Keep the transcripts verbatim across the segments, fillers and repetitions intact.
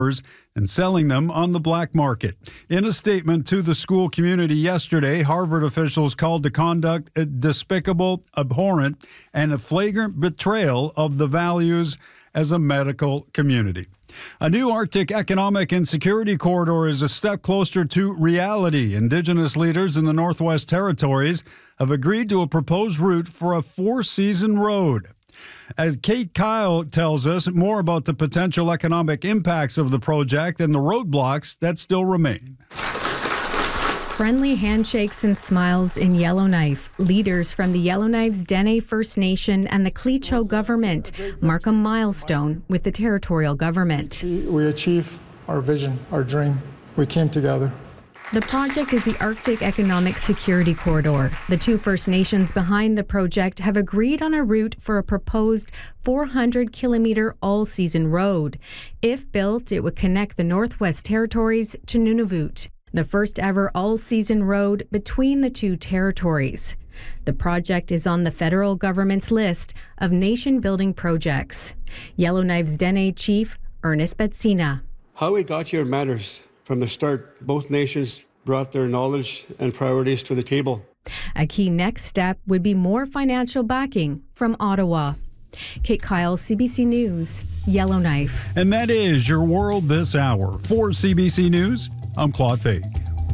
and selling them on the black market. In a statement to the school community yesterday, Harvard officials called the conduct despicable, abhorrent, and a flagrant betrayal of the values as a medical community. A new Arctic economic and security corridor is a step closer to reality. Indigenous leaders in the Northwest Territories have agreed to a proposed route for a four-season road. As Kate Kyle tells us more about the potential economic impacts of the project and the roadblocks that still remain. Friendly handshakes and smiles in Yellowknife. Leaders from the Yellowknife's Dene First Nation and the Cleacho government mark a milestone with the territorial government. We achieved our vision, our dream. We came together. The project is the Arctic Economic Security Corridor. The two First Nations behind the project have agreed on a route for a proposed four hundred kilometer all-season road. If built, it would connect the Northwest Territories to Nunavut, the first ever all-season road between the two territories. The project is on the federal government's list of nation-building projects. Yellowknife's Dene Chief Ernest Betsina. How we got here matters. From the start, both nations brought their knowledge and priorities to the table. A key next step would be more financial backing from Ottawa. Kate Kyle, C B C News, Yellowknife. And that is your world this hour. For C B C News, I'm Claude Fake.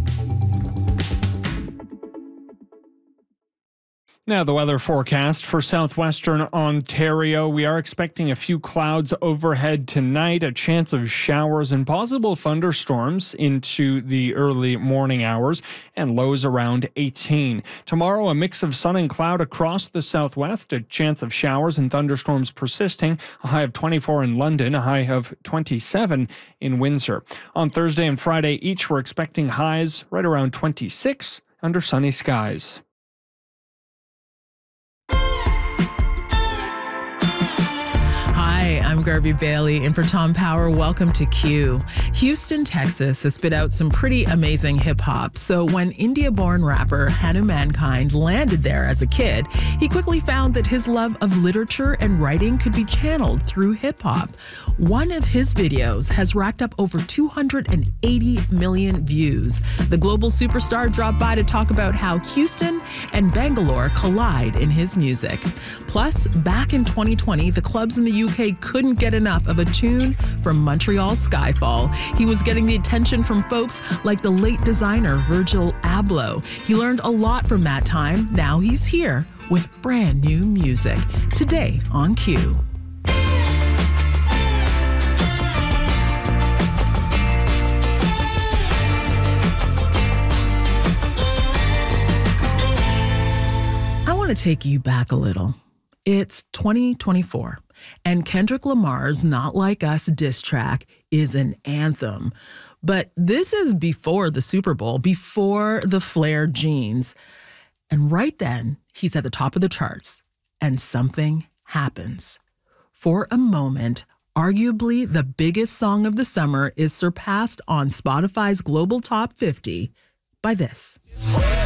Now the weather forecast for southwestern Ontario. We are expecting a few clouds overhead tonight, a chance of showers and possible thunderstorms into the early morning hours, and lows around eighteen. Tomorrow, a mix of sun and cloud across the southwest, a chance of showers and thunderstorms persisting, a high of twenty-four in London, a high of twenty-seven in Windsor. On Thursday and Friday each, we're expecting highs right around twenty-six under sunny skies. Hi, I'm Garvey Bailey, and for Tom Power, welcome to Q. Houston, Texas has spit out some pretty amazing hip-hop, so when India-born rapper Hanu Mankind landed there as a kid, he quickly found that his love of literature and writing could be channeled through hip-hop. One of his videos has racked up over two hundred eighty million views. The global superstar dropped by to talk about how Houston and Bangalore collide in his music. Plus, back in twenty twenty, the clubs in the U K couldn't get enough of a tune from Montreal's Skyfall. He was getting the attention from folks like the late designer Virgil Abloh. He learned a lot from that time. Now he's here with brand new music. Today on Q. I want to take you back a little. It's twenty twenty-four. And Kendrick Lamar's Not Like Us diss track is an anthem. But this is before the Super Bowl, before the flared jeans. And right then, he's at the top of the charts, and something happens. For a moment, arguably the biggest song of the summer is surpassed on Spotify's global top fifty by this.